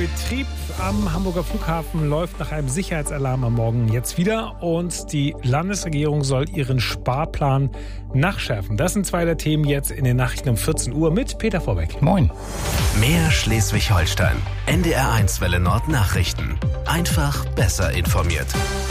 Betrieb am Hamburger Flughafen läuft nach einem Sicherheitsalarm am Morgen jetzt wieder und die Landesregierung soll ihren Sparplan nachschärfen. Das sind zwei der Themen jetzt in den Nachrichten um 14 Uhr mit Peter Vorbeck. Moin. Mehr Schleswig-Holstein. NDR1 Welle Nord Nachrichten. Einfach besser informiert.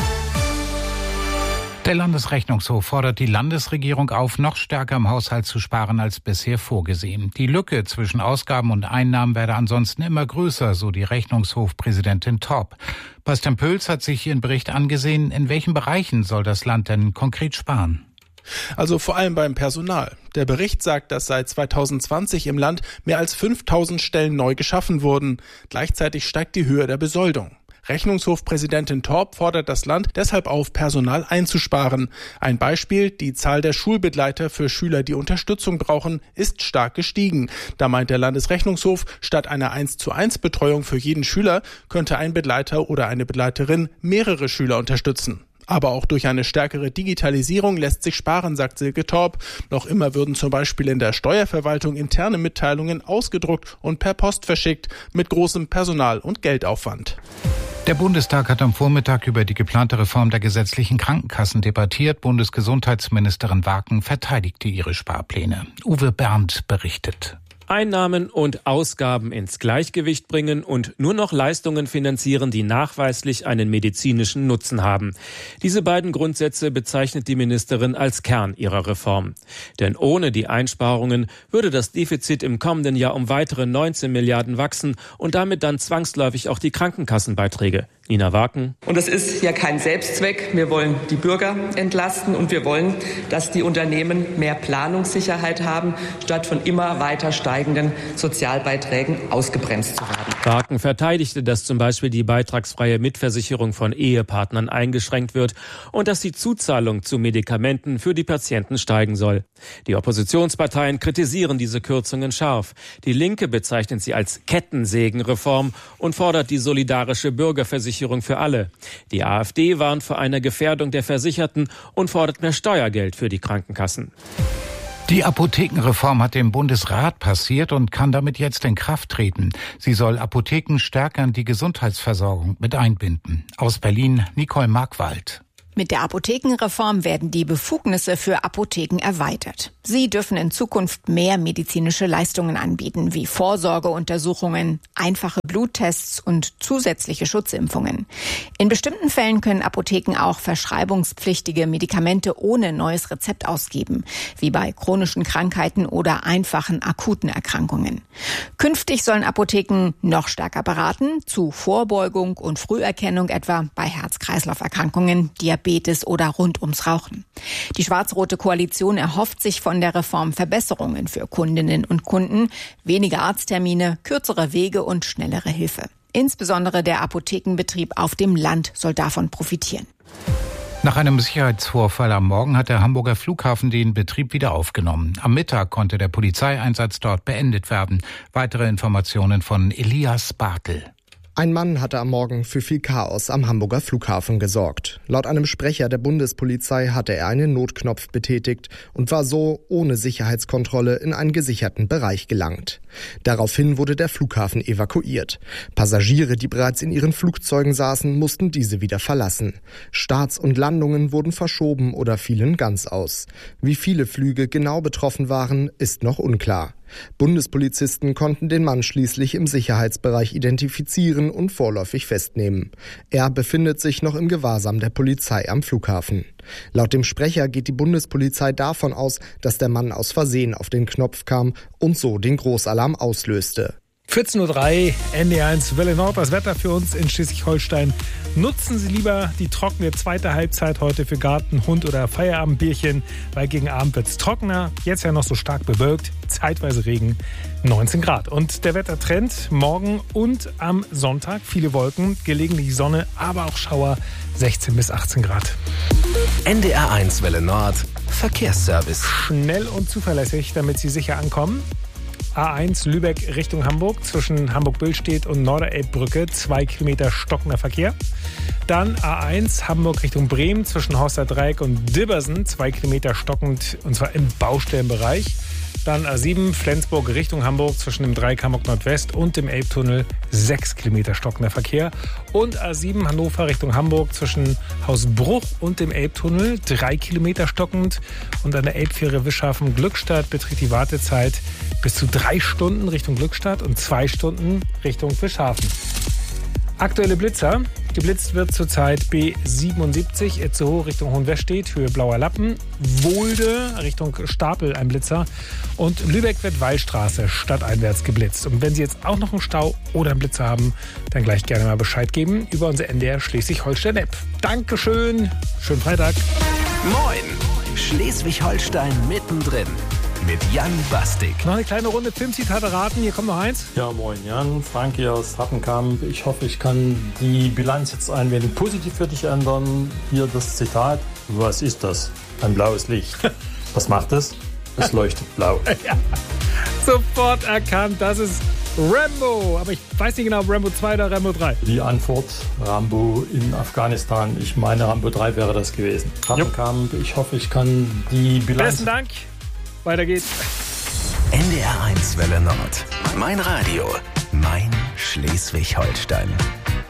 Der Landesrechnungshof fordert die Landesregierung auf, noch stärker im Haushalt zu sparen als bisher vorgesehen. Die Lücke zwischen Ausgaben und Einnahmen werde ansonsten immer größer, so die Rechnungshofpräsidentin Torp. Bastian Pölz hat sich ihren Bericht angesehen. In welchen Bereichen soll das Land denn konkret sparen? Also vor allem beim Personal. Der Bericht sagt, dass seit 2020 im Land mehr als 5000 Stellen neu geschaffen wurden. Gleichzeitig steigt die Höhe der Besoldung. Rechnungshofpräsidentin Torp fordert das Land deshalb auf, Personal einzusparen. Ein Beispiel: Die Zahl der Schulbegleiter für Schüler, die Unterstützung brauchen, ist stark gestiegen. Da meint der Landesrechnungshof, statt einer 1:1 Betreuung für jeden Schüler könnte ein Begleiter oder eine Begleiterin mehrere Schüler unterstützen. Aber auch durch eine stärkere Digitalisierung lässt sich sparen, sagt Silke Torp. Noch immer würden zum Beispiel in der Steuerverwaltung interne Mitteilungen ausgedruckt und per Post verschickt, mit großem Personal- und Geldaufwand. Der Bundestag hat am Vormittag über die geplante Reform der gesetzlichen Krankenkassen debattiert. Bundesgesundheitsministerin Waken verteidigte ihre Sparpläne. Uwe Berndt berichtet. Einnahmen und Ausgaben ins Gleichgewicht bringen und nur noch Leistungen finanzieren, die nachweislich einen medizinischen Nutzen haben. Diese beiden Grundsätze bezeichnet die Ministerin als Kern ihrer Reform. Denn ohne die Einsparungen würde das Defizit im kommenden Jahr um weitere 19 Milliarden wachsen und damit dann zwangsläufig auch die Krankenkassenbeiträge. Nina Waken. Und es ist ja kein Selbstzweck. Wir wollen die Bürger entlasten und wir wollen, dass die Unternehmen mehr Planungssicherheit haben, statt von immer weiter steigenden Sozialbeiträgen ausgebremst zu werden. Waken verteidigte, dass zum Beispiel die beitragsfreie Mitversicherung von Ehepartnern eingeschränkt wird und dass die Zuzahlung zu Medikamenten für die Patienten steigen soll. Die Oppositionsparteien kritisieren diese Kürzungen scharf. Die Linke bezeichnet sie als Kettensägenreform und fordert die solidarische Bürgerversicherung für alle. Die AfD warnt vor einer Gefährdung der Versicherten und fordert mehr Steuergeld für die Krankenkassen. Die Apothekenreform hat dem Bundesrat passiert und kann damit jetzt in Kraft treten. Sie soll Apotheken stärker in die Gesundheitsversorgung mit einbinden. Aus Berlin, Nicole Markwald. Mit der Apothekenreform werden die Befugnisse für Apotheken erweitert. Sie dürfen in Zukunft mehr medizinische Leistungen anbieten, wie Vorsorgeuntersuchungen, einfache Bluttests und zusätzliche Schutzimpfungen. In bestimmten Fällen können Apotheken auch verschreibungspflichtige Medikamente ohne neues Rezept ausgeben, wie bei chronischen Krankheiten oder einfachen akuten Erkrankungen. Künftig sollen Apotheken noch stärker beraten, zu Vorbeugung und Früherkennung etwa bei Herz-Kreislauf-Erkrankungen, Diabetes oder rund ums Rauchen. Die schwarz-rote Koalition erhofft sich von der Reform Verbesserungen für Kundinnen und Kunden, weniger Arzttermine, kürzere Wege und schnellere Hilfe. Insbesondere der Apothekenbetrieb auf dem Land soll davon profitieren. Nach einem Sicherheitsvorfall am Morgen hat der Hamburger Flughafen den Betrieb wieder aufgenommen. Am Mittag konnte der Polizeieinsatz dort beendet werden. Weitere Informationen von Elias Bartel. Ein Mann hatte am Morgen für viel Chaos am Hamburger Flughafen gesorgt. Laut einem Sprecher der Bundespolizei hatte er einen Notknopf betätigt und war so ohne Sicherheitskontrolle in einen gesicherten Bereich gelangt. Daraufhin wurde der Flughafen evakuiert. Passagiere, die bereits in ihren Flugzeugen saßen, mussten diese wieder verlassen. Starts und Landungen wurden verschoben oder fielen ganz aus. Wie viele Flüge genau betroffen waren, ist noch unklar. Bundespolizisten konnten den Mann schließlich im Sicherheitsbereich identifizieren und vorläufig festnehmen. Er befindet sich noch im Gewahrsam der Polizei am Flughafen. Laut dem Sprecher geht die Bundespolizei davon aus, dass der Mann aus Versehen auf den Knopf kam und so den Großalarm auslöste. 14:03 Uhr, NDR1 Welle Nord, das Wetter für uns in Schleswig-Holstein. Nutzen Sie lieber die trockene zweite Halbzeit heute für Garten, Hund oder Feierabendbierchen, weil gegen Abend wird es trockener, jetzt ja noch so stark bewölkt, zeitweise Regen, 19 Grad. Und der Wettertrend morgen und am Sonntag, viele Wolken, gelegentlich Sonne, aber auch Schauer, 16 bis 18 Grad. NDR1 Welle Nord, Verkehrsservice. Schnell und zuverlässig, damit Sie sicher ankommen. A1 Lübeck Richtung Hamburg, zwischen Hamburg-Billstedt und Norderelbbrücke, 2 Kilometer stockender Verkehr. Dann A1 Hamburg Richtung Bremen, zwischen Horster Dreieck und Dibbersen, 2 Kilometer stockend, und zwar im Baustellenbereich. Dann A7 Flensburg Richtung Hamburg zwischen dem Dreieck Hamburg-Nordwest und dem Elbtunnel 6 Kilometer stockender Verkehr. Und A7 Hannover Richtung Hamburg zwischen Hausbruch und dem Elbtunnel 3 Kilometer stockend. Und an der Elbfähre Wischhafen-Glückstadt beträgt die Wartezeit bis zu 3 Stunden Richtung Glückstadt und 2 Stunden Richtung Wischhafen. Aktuelle Blitzer. Geblitzt wird zurzeit B77 Itzehoe Richtung Hohenwestedt, Höhe Blauer Lappen. Wohlde Richtung Stapel ein Blitzer. Und Lübeck wird Wallstraße stadteinwärts geblitzt. Und wenn Sie jetzt auch noch einen Stau oder einen Blitzer haben, dann gleich gerne mal Bescheid geben über unsere NDR Schleswig-Holstein-App. Dankeschön. Schönen Freitag. Moin. Schleswig-Holstein mittendrin. Mit Jan Bastik. Noch eine kleine Runde Filmzitate raten. Hier kommt noch eins. Ja, moin Jan, Frank hier aus Hattenkamp. Ich hoffe, ich kann die Bilanz jetzt ein wenig positiv für dich ändern. Hier das Zitat. Was ist das? Ein blaues Licht. Was macht es? Es leuchtet blau. Ja, sofort erkannt, das ist Rambo. Aber ich weiß nicht genau, ob Rambo 2 oder Rambo 3. Die Antwort, Rambo in Afghanistan. Ich meine, Rambo 3 wäre das gewesen. Hattenkamp, ich hoffe, ich kann die Bilanz... Besten Dank. Weiter geht's. NDR 1 Welle Nord. Mein Radio. Mein Schleswig-Holstein.